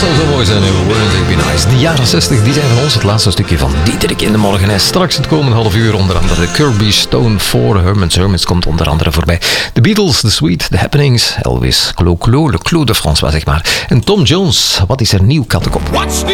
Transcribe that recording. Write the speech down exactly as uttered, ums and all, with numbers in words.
zou zo mooi zijn. Wouldn't it be nice? De jaren zestig, die zijn van ons. Het laatste stukje van Diederik in de morgen. En straks het komende half uur onder andere Kirby Stone voor Hermans. Hermans komt onder andere voorbij. The Beatles, The Sweet, The Happenings, Elvis, Clo Clo, Le Clou de François zeg maar. En Tom Jones, wat is er nieuw, kattenkop? What's new?